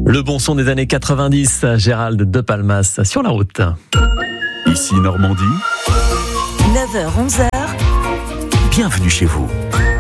Le bon son des années 90, Gérald de Palmas sur la route. Ici Normandie. 9h-11h. Bienvenue chez vous.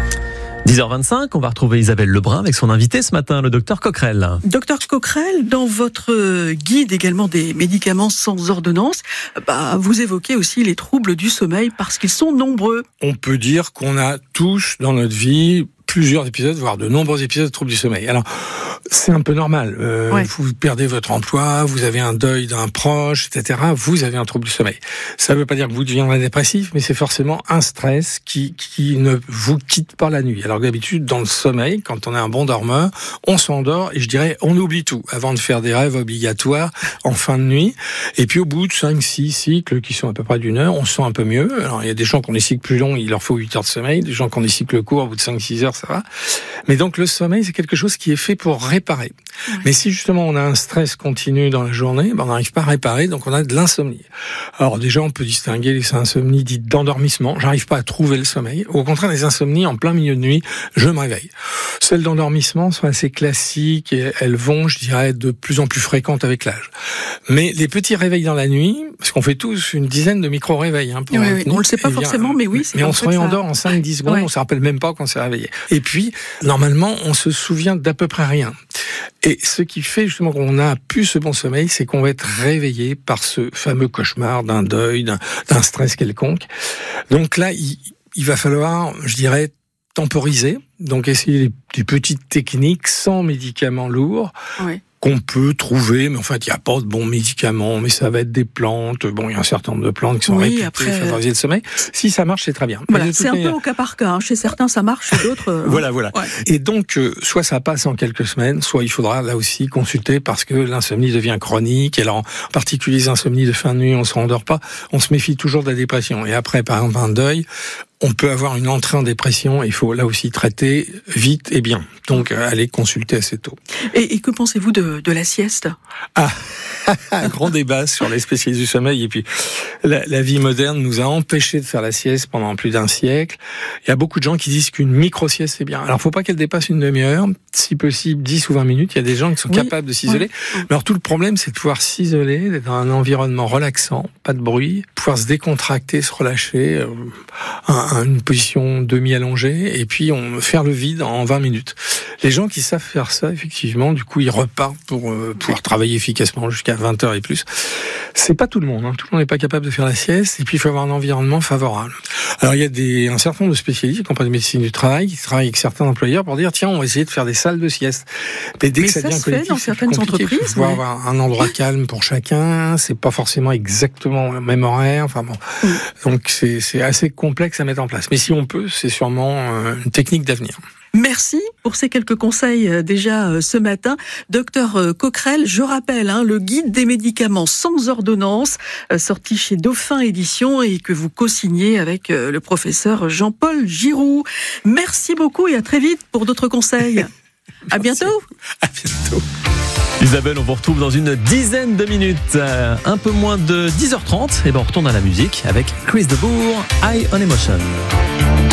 10h25, on va retrouver Isabelle Lebrun avec son invité ce matin, le docteur Coquerel. Docteur Coquerel, dans votre guide également des médicaments sans ordonnance, vous évoquez aussi les troubles du sommeil parce qu'ils sont nombreux. On peut dire qu'on a tous dans notre vie plusieurs épisodes, voire de nombreux épisodes de troubles du sommeil. Alors, c'est un peu normal. Vous perdez votre emploi, vous avez un deuil d'un proche, etc. Vous avez un trouble du sommeil. Ça ne veut pas dire que vous deviendrez dépressif, mais c'est forcément un stress qui ne vous quitte pas la nuit. Alors d'habitude, dans le sommeil, quand on est un bon dormeur, on s'endort et je dirais, on oublie tout avant de faire des rêves obligatoires en fin de nuit. Et puis au bout de 5-6 cycles qui sont à peu près d'une heure, on se sent un peu mieux. Alors il y a des gens qui ont des cycles plus longs, il leur faut 8 heures de sommeil. Des gens qui ont des cycles courts, au bout de 5-6 heures, ça va. Mais donc le sommeil, c'est quelque chose qui est fait pour réparer. Ouais. Mais si justement on a un stress continu dans la journée, on n'arrive pas à réparer, donc on a de l'insomnie. Alors déjà, on peut distinguer les insomnies dites d'endormissement. J'arrive pas à trouver le sommeil. Au contraire, les insomnies en plein milieu de nuit, je me réveille. Celles d'endormissement sont assez classiques et elles vont, je dirais, de plus en plus fréquentes avec l'âge. Mais les petits réveils dans la nuit, parce qu'on fait tous une dizaine de micro-réveils. Oui, on le sait pas forcément, mais oui. Mais on se réendort en 5-10 secondes, on se rappelle même pas qu'on s'est réveillé. Et puis, normalement, on se souvient d'à peu près rien. Et ce qui fait justement qu'on a plus ce bon sommeil, c'est qu'on va être réveillé par ce fameux cauchemar d'un deuil, d'un stress quelconque. Donc là, il va falloir, je dirais, temporiser. Donc essayer des petites techniques sans médicaments lourds. Oui. Qu'on peut trouver, mais en fait, il n'y a pas de bons médicaments, mais ça va être des plantes. Bon, il y a un certain nombre de plantes qui sont réputées favoriser le sommeil. Si ça marche, c'est très bien. Voilà, c'est un peu au cas par cas. Chez certains, ça marche, chez d'autres... Voilà. Ouais. Et donc, soit ça passe en quelques semaines, soit il faudra là aussi consulter parce que l'insomnie devient chronique. Et alors, en particulier les insomnies de fin de nuit, on ne se rendort pas. On se méfie toujours de la dépression. Et après, par exemple, un deuil, on peut avoir une entrée en dépression. Il faut là aussi traiter vite et bien. Donc, aller consulter assez tôt. Et que pensez-vous de la sieste ? Un grand débat sur les spécialistes du sommeil. Et puis, la vie moderne nous a empêchés de faire la sieste pendant plus d'un siècle. Il y a beaucoup de gens qui disent qu'une micro-sieste, c'est bien. Alors, faut pas qu'elle dépasse une demi-heure, si possible 10 ou 20 minutes. Il y a des gens qui sont capables de s'isoler. Mais alors, tout le problème, c'est de pouvoir s'isoler, d'être dans un environnement relaxant, pas de bruit, pouvoir se décontracter, se relâcher, une position demi-allongée, et puis faire le vide en 20 minutes. Les gens qui savent faire ça, effectivement, du coup, ils repartent pour pouvoir travailler efficacement jusqu'à 20 heures et plus. C'est pas tout le monde, Tout le monde n'est pas capable de faire la sieste, et puis il faut avoir un environnement favorable. Alors, il y a un certain nombre de spécialistes, qui n'ont pas de médecine du travail, qui travaillent avec certains employeurs pour dire, tiens, on va essayer de faire des salles de sieste. Mais dès que ça devient collectif, dans certaines entreprises, il faut avoir un endroit calme pour chacun, c'est pas forcément exactement le même horaire, Donc, c'est assez complexe à mettre en place. Mais si on peut, c'est sûrement une technique d'avenir. Merci pour ces quelques conseils déjà ce matin. Docteur Coquerel, je rappelle le guide des médicaments sans ordonnance, sorti chez Dauphin Éditions et que vous co-signez avec le professeur Jean-Paul Giroux. Merci beaucoup et à très vite pour d'autres conseils. À bientôt. À bientôt. Isabelle, on vous retrouve dans une dizaine de minutes, un peu moins de 10h30. Et on retourne à la musique avec Chris de Bourg, High on Emotion.